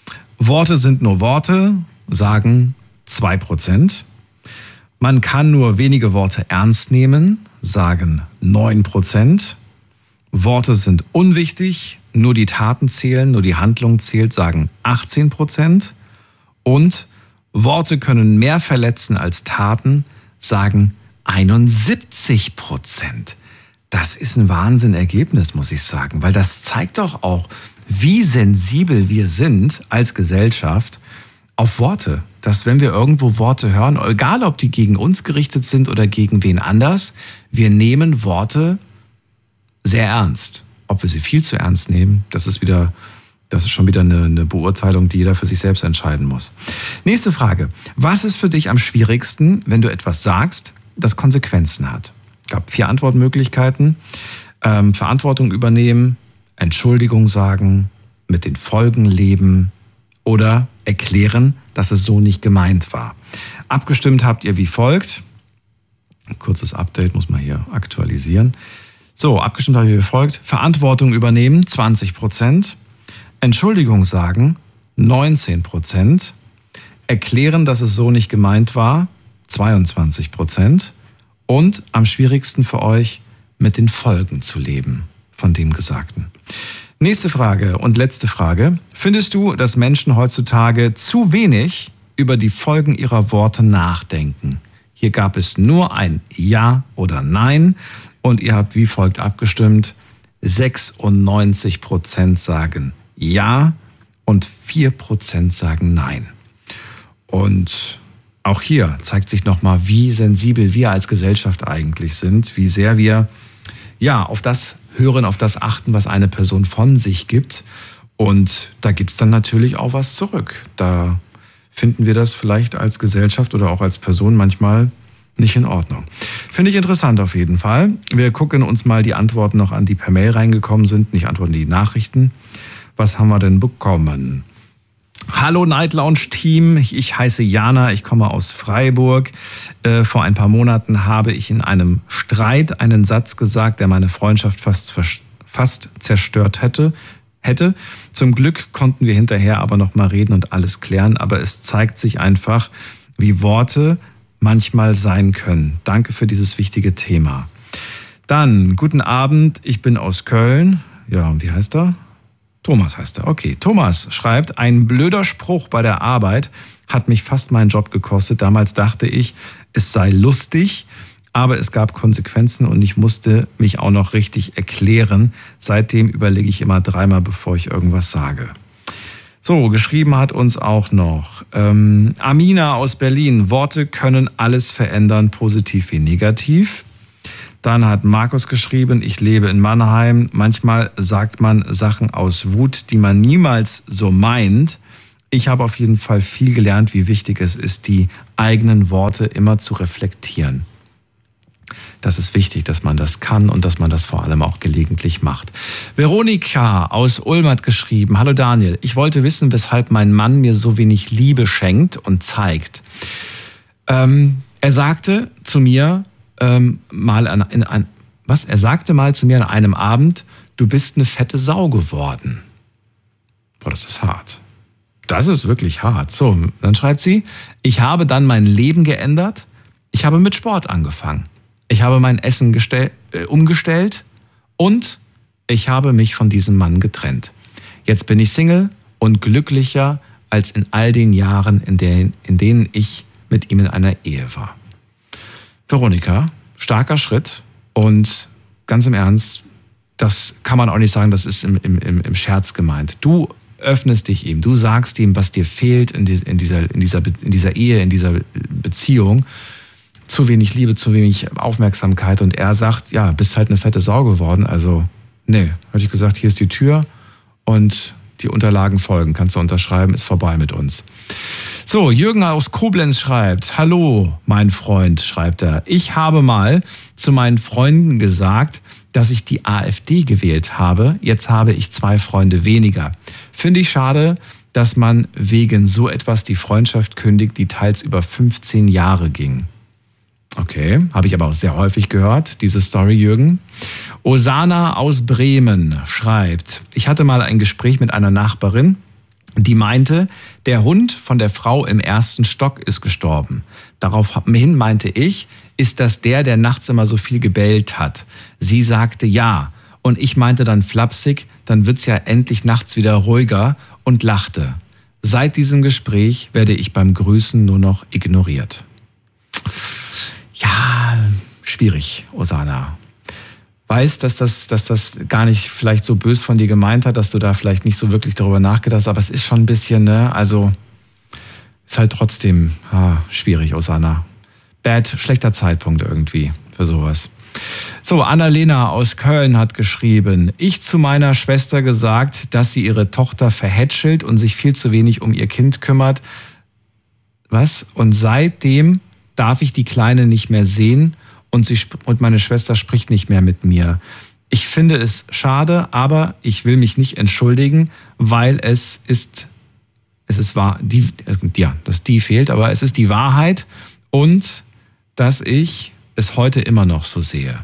Worte sind nur Worte, sagen zwei Prozent. Man kann nur wenige Worte ernst nehmen, sagen neun Prozent. Worte sind unwichtig, nur die Taten zählen, nur die Handlung zählt, sagen achtzehn Prozent. Und Worte können mehr verletzen als Taten, sagen einundsiebzig Prozent. Das ist ein Wahnsinnergebnis, muss ich sagen, weil das zeigt doch auch, wie sensibel wir sind als Gesellschaft auf Worte. Dass wenn wir irgendwo Worte hören, egal ob die gegen uns gerichtet sind oder gegen wen anders, wir nehmen Worte sehr ernst. Ob wir sie viel zu ernst nehmen, das ist wieder... Das ist schon wieder eine, eine Beurteilung, die jeder für sich selbst entscheiden muss. Nächste Frage. Was ist für dich am schwierigsten, wenn du etwas sagst, das Konsequenzen hat? Es gab vier Antwortmöglichkeiten. Ähm, Verantwortung übernehmen, Entschuldigung sagen, mit den Folgen leben oder erklären, dass es so nicht gemeint war. Abgestimmt habt ihr wie folgt. Ein kurzes Update muss man hier aktualisieren. So, abgestimmt habt ihr wie folgt. Verantwortung übernehmen, zwanzig Prozent. Entschuldigung sagen, neunzehn Prozent. Erklären, dass es so nicht gemeint war, zweiundzwanzig Prozent. Und am schwierigsten für euch, mit den Folgen zu leben von dem Gesagten. Nächste Frage und letzte Frage. Findest du, dass Menschen heutzutage zu wenig über die Folgen ihrer Worte nachdenken? Hier gab es nur ein Ja oder Nein und ihr habt wie folgt abgestimmt. sechsundneunzig Prozent sagen Ja und vier Prozent sagen Nein. Und auch hier zeigt sich nochmal, wie sensibel wir als Gesellschaft eigentlich sind, wie sehr wir ja auf das hören, auf das achten, was eine Person von sich gibt. Und da gibt es dann natürlich auch was zurück. Da finden wir das vielleicht als Gesellschaft oder auch als Person manchmal nicht in Ordnung. Finde ich interessant auf jeden Fall. Wir gucken uns mal die Antworten noch an, die per Mail reingekommen sind, nicht Antworten, die Nachrichten. Was haben wir denn bekommen? Hallo Night Lounge Team, ich heiße Jana, ich komme aus Freiburg. Äh, vor ein paar Monaten habe ich in einem Streit einen Satz gesagt, der meine Freundschaft fast, fast zerstört hätte. hätte. Zum Glück konnten wir hinterher aber noch mal reden und alles klären, aber es zeigt sich einfach, wie Worte manchmal sein können. Danke für dieses wichtige Thema. Dann, guten Abend, ich bin aus Köln. Ja, und wie heißt er? Thomas heißt er. Okay, Thomas schreibt, ein blöder Spruch bei der Arbeit hat mich fast meinen Job gekostet. Damals dachte ich, es sei lustig, aber es gab Konsequenzen und ich musste mich auch noch richtig erklären. Seitdem überlege ich immer dreimal, bevor ich irgendwas sage. So, geschrieben hat uns auch noch ähm, Amina aus Berlin. Worte können alles verändern, positiv wie negativ. Dann hat Markus geschrieben, ich lebe in Mannheim. Manchmal sagt man Sachen aus Wut, die man niemals so meint. Ich habe auf jeden Fall viel gelernt, wie wichtig es ist, die eigenen Worte immer zu reflektieren. Das ist wichtig, dass man das kann und dass man das vor allem auch gelegentlich macht. Veronika aus Ulm hat geschrieben, hallo Daniel, ich wollte wissen, weshalb mein Mann mir so wenig Liebe schenkt und zeigt. Ähm, er sagte zu mir, Ähm, mal an, in ein, was? Er sagte mal zu mir an einem Abend, du bist eine fette Sau geworden. Boah, das ist hart. Das ist wirklich hart. So, dann schreibt sie, ich habe dann mein Leben geändert. Ich habe mit Sport angefangen. Ich habe mein Essen gestell, äh, umgestellt und ich habe mich von diesem Mann getrennt. Jetzt bin ich Single und glücklicher als in all den Jahren, in denen, in denen ich mit ihm in einer Ehe war. Veronika, starker Schritt und ganz im Ernst, das kann man auch nicht sagen, das ist im, im, im Scherz gemeint. Du öffnest dich ihm, du sagst ihm, was dir fehlt in, die, in, dieser, in, dieser, in dieser Ehe, in dieser Beziehung. Zu wenig Liebe, zu wenig Aufmerksamkeit und er sagt, ja, bist halt eine fette Sau geworden. Also, nee, hätte ich gesagt, hier ist die Tür und die Unterlagen folgen. Kannst du unterschreiben, ist vorbei mit uns. So, Jürgen aus Koblenz schreibt, hallo, mein Freund, schreibt er. Ich habe mal zu meinen Freunden gesagt, dass ich die AfD gewählt habe. Jetzt habe ich zwei Freunde weniger. Finde ich schade, dass man wegen so etwas die Freundschaft kündigt, die teils über fünfzehn Jahre ging. Okay, habe ich aber auch sehr häufig gehört, diese Story, Jürgen. Osana aus Bremen schreibt, ich hatte mal ein Gespräch mit einer Nachbarin, die meinte, der Hund von der Frau im ersten Stock ist gestorben. Daraufhin meinte ich, ist das der, der nachts immer so viel gebellt hat? Sie sagte ja. Und ich meinte dann flapsig, dann wird's ja endlich nachts wieder ruhiger und lachte. Seit diesem Gespräch werde ich beim Grüßen nur noch ignoriert. Ja, schwierig, Osana. Weiß, dass das, dass das gar nicht vielleicht so bös von dir gemeint hat, dass du da vielleicht nicht so wirklich darüber nachgedacht hast, aber es ist schon ein bisschen, ne, also ist halt trotzdem ah, schwierig, Osana. Bad, schlechter Zeitpunkt irgendwie für sowas. So, Annalena aus Köln hat geschrieben, ich zu meiner Schwester gesagt, dass sie ihre Tochter verhätschelt und sich viel zu wenig um ihr Kind kümmert. Was? Und seitdem darf ich die Kleine nicht mehr sehen und, sie, und meine Schwester spricht nicht mehr mit mir. Ich finde es schade, aber ich will mich nicht entschuldigen, weil es ist, es ist wahr, die, ja, dass die fehlt, aber es ist die Wahrheit und dass ich es heute immer noch so sehe.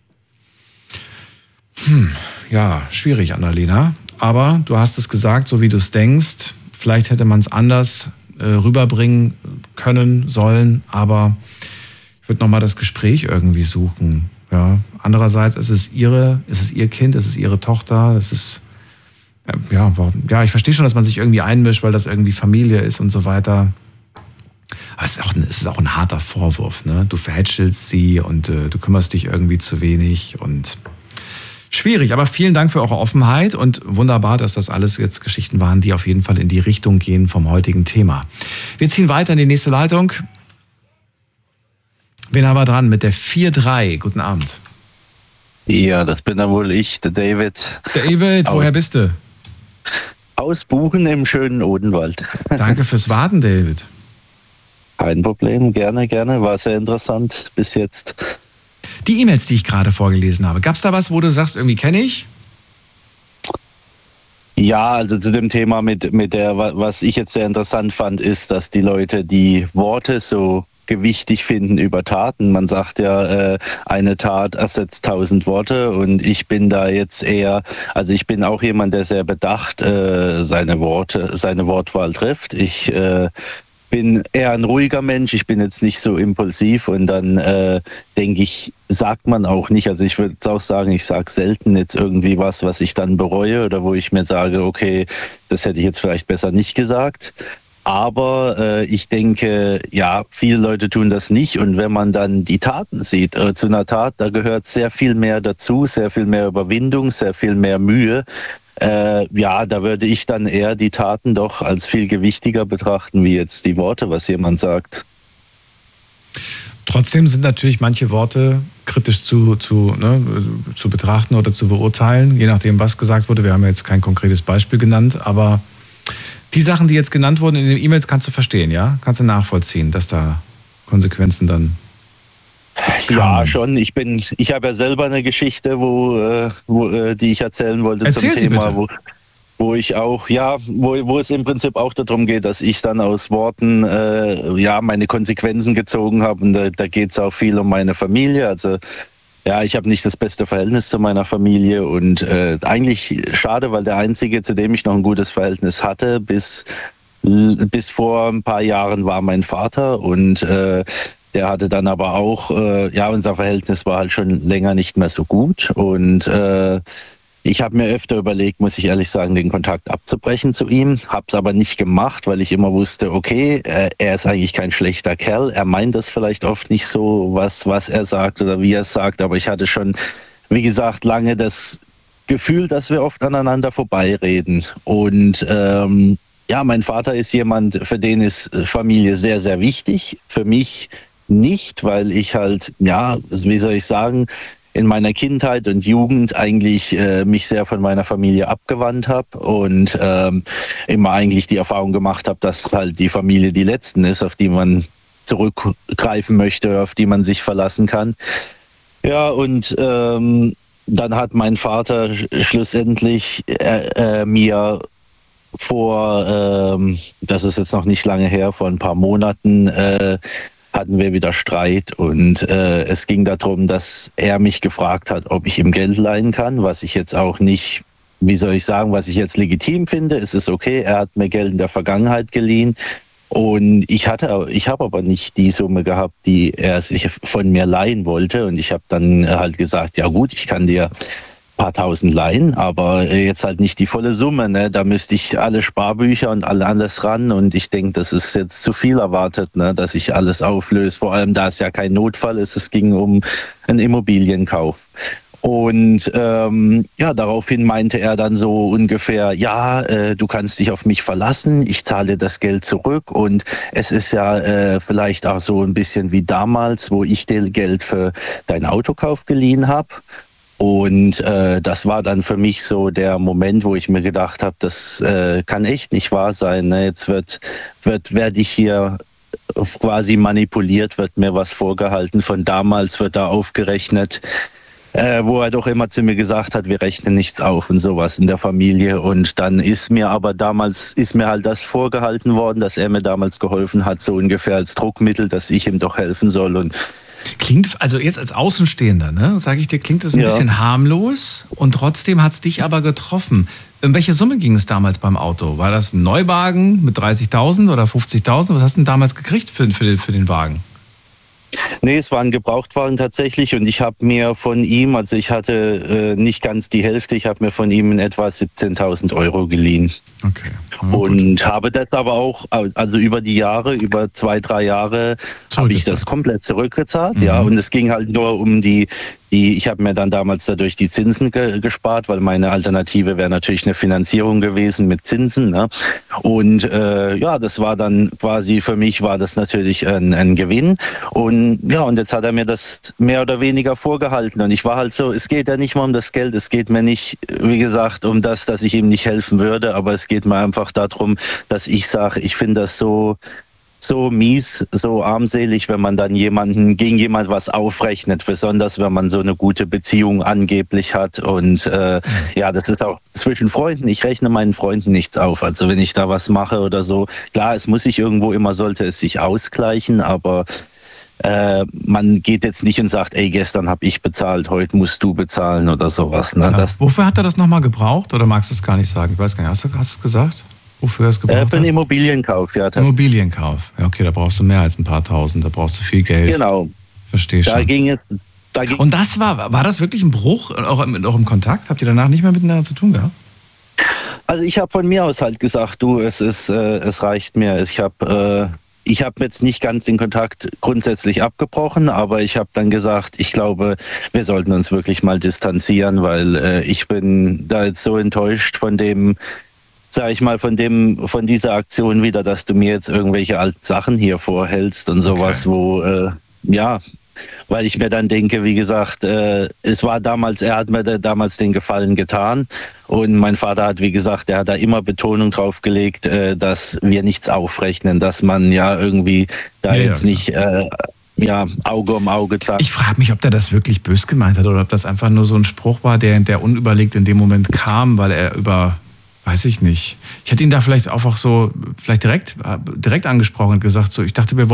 Hm, ja, schwierig, Annalena. Aber du hast es gesagt, so wie du es denkst. Vielleicht hätte man es anders äh, rüberbringen können, sollen. Aber ich würde nochmal das Gespräch irgendwie suchen. Ja. Andererseits ist es ihre, ist es ihr Kind, ist es ihre Tochter. Es ist, äh, ja, ja, ich verstehe schon, dass man sich irgendwie einmischt, weil das irgendwie Familie ist und so weiter. Aber es ist auch ein, es ist auch ein harter Vorwurf, ne? Du verhätschelst sie und äh, du kümmerst dich irgendwie zu wenig und schwierig. Aber vielen Dank für eure Offenheit und wunderbar, dass das alles jetzt Geschichten waren, die auf jeden Fall in die Richtung gehen vom heutigen Thema. Wir ziehen weiter in die nächste Leitung. Wen haben wir dran mit der vier drei? Guten Abend. Ja, das bin dann wohl ich, der David. David, aus, woher bist du? Aus Buchen im schönen Odenwald. Danke fürs Warten, David. Kein Problem, gerne, gerne. War sehr interessant bis jetzt. Die E-Mails, die ich gerade vorgelesen habe, gab es da was, wo du sagst, irgendwie kenne ich? Ja, also zu dem Thema mit, mit der, was ich jetzt sehr interessant fand, ist, dass die Leute die Worte so gewichtig finden über Taten. Man sagt ja, äh, eine Tat ersetzt tausend Worte und ich bin da jetzt eher, also ich bin auch jemand, der sehr bedacht äh, seine Worte, seine Wortwahl trifft. Ich äh, bin eher ein ruhiger Mensch, ich bin jetzt nicht so impulsiv und dann äh, denke ich, sagt man auch nicht, also ich würde auch sagen, ich sage selten jetzt irgendwie was, was ich dann bereue oder wo ich mir sage, okay, das hätte ich jetzt vielleicht besser nicht gesagt. Aber äh, ich denke, ja, viele Leute tun das nicht und wenn man dann die Taten sieht, äh, zu einer Tat, da gehört sehr viel mehr dazu, sehr viel mehr Überwindung, sehr viel mehr Mühe. Äh, ja, da würde ich dann eher die Taten doch als viel gewichtiger betrachten, wie jetzt die Worte, was jemand sagt. Trotzdem sind natürlich manche Worte kritisch zu, zu, ne, zu betrachten oder zu beurteilen, je nachdem, was gesagt wurde. Wir haben jetzt kein konkretes Beispiel genannt, aber die Sachen, die jetzt genannt wurden in den E-Mails, kannst du verstehen, ja? Kannst du nachvollziehen, dass da Konsequenzen dann... Ja, schon. Ich bin, ich habe ja selber eine Geschichte, wo, äh, wo äh, die ich erzählen wollte. Erzähl zum sie Thema, bitte. wo, wo ich auch, ja, wo, wo es im Prinzip auch darum geht, dass ich dann aus Worten äh, ja meine Konsequenzen gezogen habe. Und da, da geht es auch viel um meine Familie. Also ja, ich habe nicht das beste Verhältnis zu meiner Familie und äh, eigentlich schade, weil der Einzige, zu dem ich noch ein gutes Verhältnis hatte, bis bis vor ein paar Jahren war mein Vater und äh, der hatte dann aber auch, äh, ja, unser Verhältnis war halt schon länger nicht mehr so gut und äh, ich habe mir öfter überlegt, muss ich ehrlich sagen, den Kontakt abzubrechen zu ihm, habe es aber nicht gemacht, weil ich immer wusste, okay, äh, er ist eigentlich kein schlechter Kerl, er meint das vielleicht oft nicht so, was, was er sagt oder wie er es sagt, aber ich hatte schon, wie gesagt, lange das Gefühl, dass wir oft aneinander vorbeireden und ähm, ja, mein Vater ist jemand, für den ist Familie sehr, sehr wichtig, für mich nicht, weil ich halt, ja, wie soll ich sagen, in meiner Kindheit und Jugend eigentlich äh, mich sehr von meiner Familie abgewandt habe und ähm, immer eigentlich die Erfahrung gemacht habe, dass halt die Familie die Letzten ist, auf die man zurückgreifen möchte, auf die man sich verlassen kann. Ja, und ähm, dann hat mein Vater schlussendlich äh, äh, mir vor, ähm, das ist jetzt noch nicht lange her, vor ein paar Monaten, äh, hatten wir wieder Streit und äh, es ging darum, dass er mich gefragt hat, ob ich ihm Geld leihen kann, was ich jetzt auch nicht, wie soll ich sagen, was ich jetzt legitim finde. Es ist okay, er hat mir Geld in der Vergangenheit geliehen und ich hatte, ich habe aber nicht die Summe gehabt, die er sich von mir leihen wollte und ich habe dann halt gesagt, ja gut, ich kann dir paar tausend leihen, aber jetzt halt nicht die volle Summe. Ne? Da müsste ich alle Sparbücher und alles ran und ich denke, das ist jetzt zu viel erwartet, ne? Dass ich alles auflöse. Vor allem, da es ja kein Notfall ist, es ging um einen Immobilienkauf. Und ähm, ja, daraufhin meinte er dann so ungefähr, ja, äh, du kannst dich auf mich verlassen, ich zahle das Geld zurück und es ist ja äh, vielleicht auch so ein bisschen wie damals, wo ich dir Geld für deinen Autokauf geliehen habe. Und äh, das war dann für mich so der Moment, wo ich mir gedacht habe, das äh, kann echt nicht wahr sein. Ne? Jetzt wird, wird, werde ich hier quasi manipuliert, wird mir was vorgehalten. Von damals wird da aufgerechnet, äh, wo er doch immer zu mir gesagt hat, wir rechnen nichts auf und sowas in der Familie. Und dann ist mir aber damals, ist mir halt das vorgehalten worden, dass er mir damals geholfen hat, so ungefähr als Druckmittel, dass ich ihm doch helfen soll. Und klingt, also jetzt als Außenstehender, ne, sage ich dir, klingt das ein ja. bisschen harmlos und trotzdem hat es dich aber getroffen. Um welche Summe ging es damals beim Auto? War das ein Neuwagen mit dreißigtausend oder fünfzigtausend? Was hast du denn damals gekriegt für, für, den, für den Wagen? Nee, es war ein Gebrauchtwagen tatsächlich und ich habe mir von ihm, also ich hatte äh, nicht ganz die Hälfte, ich habe mir von ihm in etwa siebzehntausend Euro geliehen. Okay. Ja, und gut. Habe das aber auch, also über die Jahre, über zwei, drei Jahre habe ich das komplett zurückgezahlt. Mhm. Ja, und es ging halt nur um die, die ich habe mir dann damals dadurch die Zinsen ge- gespart, weil meine Alternative wäre natürlich eine Finanzierung gewesen mit Zinsen. Ne? Und äh, ja, das war dann quasi, für mich war das natürlich ein, ein Gewinn. Und ja, und jetzt hat er mir das mehr oder weniger vorgehalten. Und ich war halt so, es geht ja nicht mal um das Geld, es geht mir nicht, wie gesagt, um das, dass ich ihm nicht helfen würde, aber es geht mir einfach darum, dass ich sage, ich finde das so, so mies, so armselig, wenn man dann jemanden gegen jemand was aufrechnet, besonders wenn man so eine gute Beziehung angeblich hat. Und äh, ja, das ist auch zwischen Freunden. Ich rechne meinen Freunden nichts auf. Also wenn ich da was mache oder so, klar, es muss sich irgendwo immer, sollte es sich ausgleichen, aber äh, man geht jetzt nicht und sagt, ey, gestern habe ich bezahlt, heute musst du bezahlen oder sowas. Ne? Ja. Das, Wofür hat er das nochmal gebraucht oder magst du es gar nicht sagen? Ich weiß gar nicht, hast du, hast du es gesagt? Wofür er es gebraucht äh, für einen hat? Immobilienkauf, ja. Immobilienkauf. Ja, okay, da brauchst du mehr als ein paar Tausend, da brauchst du viel Geld. Genau. Verstehe schon. Da ging es, da ging Und das war, war das wirklich ein Bruch, auch im, auch im Kontakt? Habt ihr danach nicht mehr miteinander zu tun gehabt? Also ich habe von mir aus halt gesagt, du, es ist, äh, es reicht mir. Ich habe äh, ich habe jetzt nicht ganz den Kontakt grundsätzlich abgebrochen, aber ich habe dann gesagt, ich glaube, wir sollten uns wirklich mal distanzieren, weil äh, ich bin da jetzt so enttäuscht von dem, sag ich mal, von dem, von dieser Aktion wieder, dass du mir jetzt irgendwelche alten Sachen hier vorhältst und sowas, okay. wo, äh, ja, weil ich mir dann denke, wie gesagt, äh, es war damals, er hat mir da damals den Gefallen getan und mein Vater hat, wie gesagt, er hat da immer Betonung drauf gelegt, äh, dass wir nichts aufrechnen, dass man ja irgendwie da ja, jetzt ja, nicht äh, ja, Auge um Auge zeigt. Ich frage mich, ob der das wirklich bös gemeint hat oder ob das einfach nur so ein Spruch war, der, der unüberlegt in dem Moment kam, weil er über... Weiß ich nicht. Ich hätte ihn da vielleicht einfach so, vielleicht direkt, direkt angesprochen und gesagt, so, ich dachte, wir wollen